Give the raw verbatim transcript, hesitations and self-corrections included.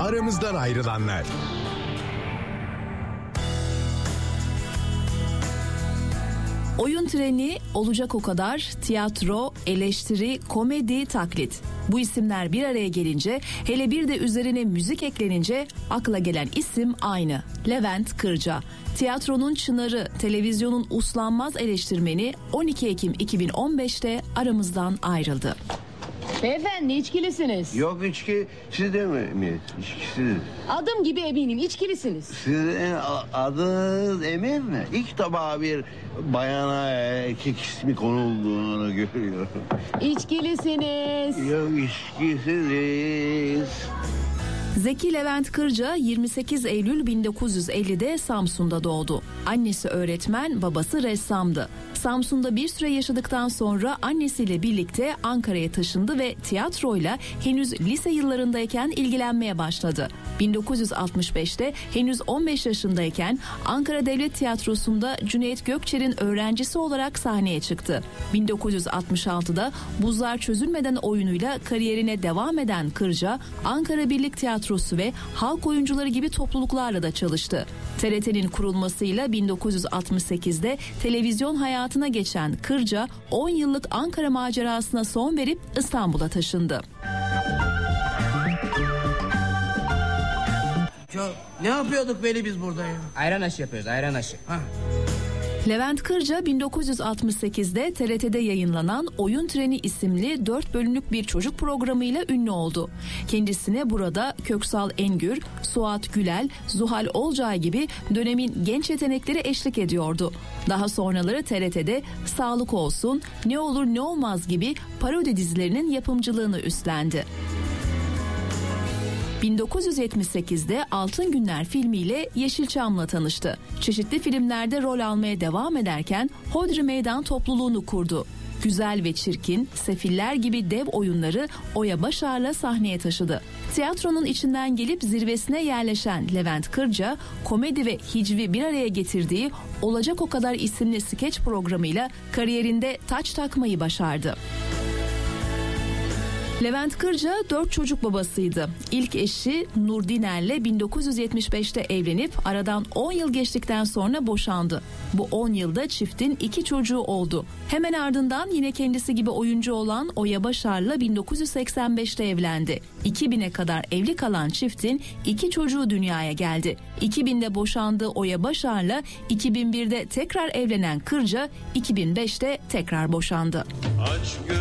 aramızdan ayrılanlar. Oyun treni, olacak o kadar, tiyatro, eleştiri, komedi, taklit. Bu isimler bir araya gelince, hele bir de üzerine müzik eklenince akla gelen isim aynı. Levent Kırca. Tiyatronun çınarı, televizyonun uslanmaz eleştirmeni on iki Ekim iki bin on beşte aramızdan ayrıldı. Beyefendi, içkilisiniz. Yok içki, siz de mi? mi? İçkisiz. Adım gibi eminim, içkilisiniz. Sizin adınız Emir mi? İlk defa bir bayana erkek ismi konulduğunu görüyorum. İçkilisiniz. Yok içkisiz. Zeki Levent Kırca yirmi sekiz Eylül bin dokuz yüz ellide Samsun'da doğdu. Annesi öğretmen, babası ressamdı. Samsun'da bir süre yaşadıktan sonra annesiyle birlikte Ankara'ya taşındı ve tiyatroyla henüz lise yıllarındayken ilgilenmeye başladı. bin dokuz yüz altmış beşte henüz on beş yaşındayken Ankara Devlet Tiyatrosu'nda Cüneyt Gökçer'in öğrencisi olarak sahneye çıktı. bin dokuz yüz altmış altıda Buzlar Çözülmeden oyunuyla kariyerine devam eden Kırca, Ankara Birlik Tiyatrosu ve halk oyuncuları gibi topluluklarla da çalıştı. T R T'nin kurulmasıyla bin dokuz yüz altmış sekizde televizyon hayatına geçen Kırca, on yıllık Ankara macerasına son verip İstanbul'a taşındı. Ya ne yapıyorduk böyle biz burada ya? Ayran aşı yapıyoruz, ayran aşı. Ha. Levent Kırca bin dokuz yüz altmış sekizde T R T'de yayınlanan Oyun Treni isimli dört bölümlük bir çocuk programıyla ünlü oldu. Kendisine burada Köksal Engür, Suat Gülel, Zuhal Olcay gibi dönemin genç yetenekleri eşlik ediyordu. Daha sonraları T R T'de Sağlık Olsun, Ne Olur Ne Olmaz gibi parodi dizilerinin yapımcılığını üstlendi. bin dokuz yüz yetmiş sekizde Altın Günler filmiyle Yeşilçam'la tanıştı. Çeşitli filmlerde rol almaya devam ederken Hodri Meydan topluluğunu kurdu. Güzel ve Çirkin, Sefiller gibi dev oyunları Oya Başar'la sahneye taşıdı. Tiyatronun içinden gelip zirvesine yerleşen Levent Kırca, komedi ve hicvi bir araya getirdiği Olacak O Kadar isimli skeç programıyla kariyerinde taç takmayı başardı. Levent Kırca dört çocuk babasıydı. İlk eşi Nur Diner'le bin dokuz yüz yetmiş beşte evlenip aradan on yıl geçtikten sonra boşandı. Bu on yılda çiftin iki çocuğu oldu. Hemen ardından yine kendisi gibi oyuncu olan Oya Başar'la bin dokuz yüz seksen beşte evlendi. iki bine kadar evli kalan çiftin iki çocuğu dünyaya geldi. iki binde boşandığı Oya Başar'la iki bin birde tekrar evlenen Kırca iki bin beşte tekrar boşandı. Aç